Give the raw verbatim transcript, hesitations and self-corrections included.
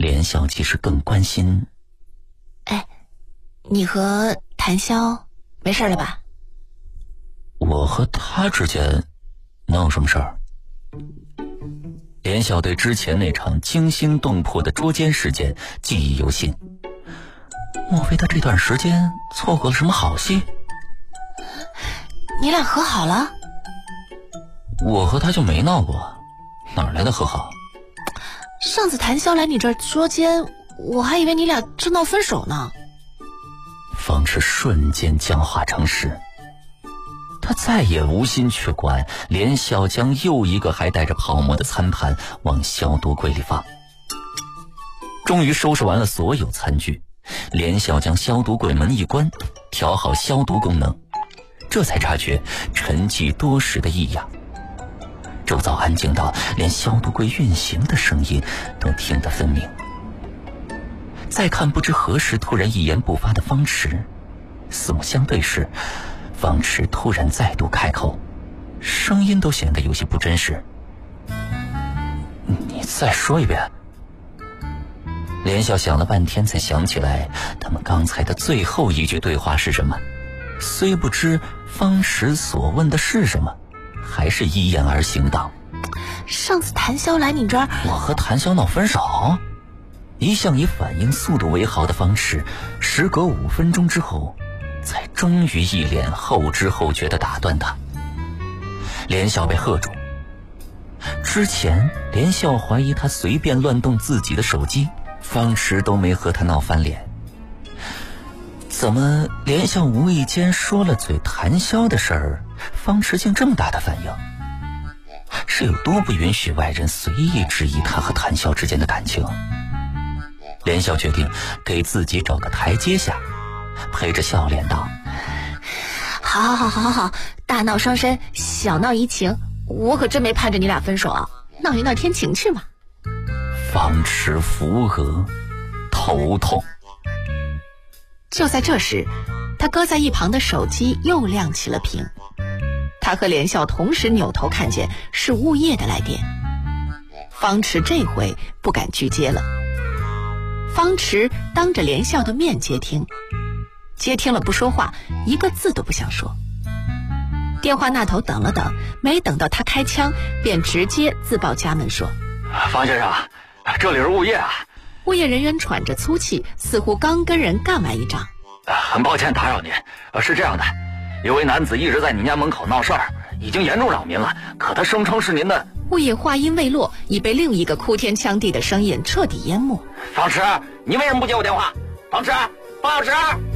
连笑其实更关心。 哎，你和谭潇没事了吧？ 我和他之间能有什么事儿？连笑对之前那场惊心动魄的捉奸事件记忆犹新，莫非他这段时间错过了什么好戏？ 你俩和好了？ 我和他就没闹过，哪来的和好？ 上次谭潇来你这儿捉奸，我还以为你俩正闹分手呢。 方池瞬间僵化成石，他再也无心去管连笑将又一个还带着泡沫的餐盘往消毒柜里放。终于收拾完了所有餐具，连笑将消毒柜门一关，调好消毒功能，这才察觉沉寂多时的异样。周遭安静到连消毒柜运行的声音都听得分明。再看不知何时突然一言不发的方池，四目相对时，方池突然再度开口，声音都显得有些不真实。你再说一遍。连笑想了半天才想起来他们刚才的最后一句对话是什么，虽不知方池所问的是什么，还是依言而行道。 上次谭潇来你这儿， 我和谭潇闹分手？一向以反应速度为豪的方池，时隔五分钟之后才终于一脸后知后觉地打断他。连笑被喝住。之前连笑怀疑他随便乱动自己的手机，方池都没和他闹翻脸，怎么连笑无意间说了嘴谭潇的事儿，方池竟这么大的反应？是有多不允许外人随意质疑他和谭潇之间的感情？连笑决定给自己找个台阶下，陪着笑脸道： 好好好好好好，大闹伤身，小闹怡情，我可真没盼着你俩分手啊，闹一闹天情趣嘛。 方池扶额，头痛。 就在这时，他搁在一旁的手机又亮起了屏。他和连笑同时扭头看见是物业的来电。方池这回不敢拒接了。方池当着连笑的面接听，接听了不说话，一个字都不想说。电话那头等了等，没等到他开枪，便直接自报家门说： 方先生，这里是物业啊。 物业人员喘着粗气，似乎刚跟人干完一仗。 很抱歉打扰您，是这样的，有位男子一直在您家门口闹事儿，已经严重扰民了，可他声称是您的。 物业话音未落，已被另一个哭天抢地的声音彻底淹没。 方池，你为什么不接我电话？方池，方老师。